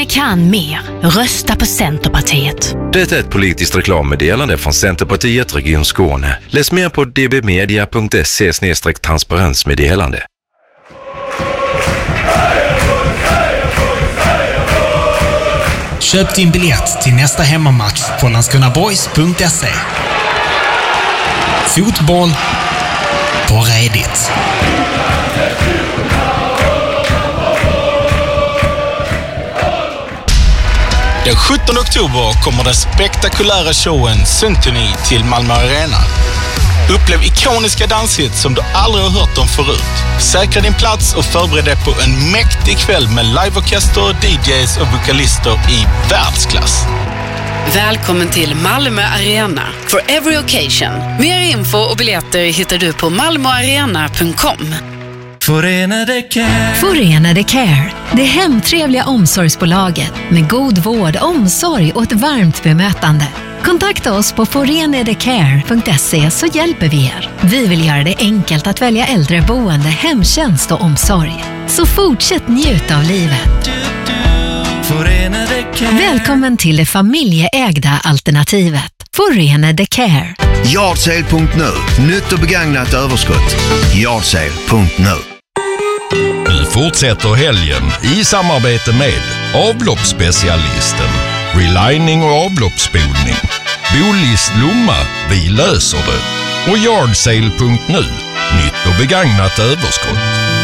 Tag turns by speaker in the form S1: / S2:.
S1: kan mer. Rösta på Centerpartiet.
S2: Det är ett politiskt reklammeddelande från Centerpartiet Region Skåne. Läs mer på dbmedia.se/transparensmeddelande.
S3: Köp din biljett till nästa hemmamatch på landskrona.boys.se. Fotboll, bara är ditt.
S4: Den 17 oktober kommer den spektakulära showen Symphony till Malmö Arena. Upplev ikoniska danshits som du aldrig har hört om förut. Säkra din plats och förbered dig på en mäktig kväll med liveorkester, DJs och vokalister i världsklass.
S5: Välkommen till Malmö Arena for every occasion. Mer info och biljetter hittar du på malmoarena.com.
S6: Förenade Care.
S7: Förenade Care. Det hemtrevliga omsorgsbolaget med god vård, omsorg och ett varmt bemötande. Kontakta oss på forenadecare.se så hjälper vi er. Vi vill göra det enkelt att välja äldreboende, hemtjänst och omsorg. Så fortsätt njuta av livet. Välkommen till det familjeägda alternativet. Förenade Care.
S8: Yardsale.nu. Nytt och begagnat överskott. Yardsale.nu.
S9: Nu fortsätter helgen i samarbete med avloppsspecialisten, relining och avloppsspolning, Bolist Lomma, vi löser det, och Yardsale.nu, nytt och begagnat överskott.